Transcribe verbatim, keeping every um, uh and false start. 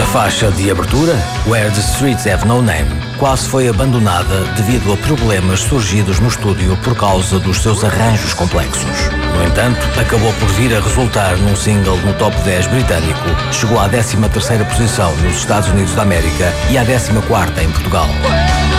faixa de abertura, Where the Streets Have No Name, quase foi abandonada devido a problemas surgidos no estúdio por causa dos seus arranjos complexos. No entanto, acabou por vir a resultar num single no top dez britânico, chegou à décima terceira posição nos Estados Unidos da América e à décima quarta em Portugal.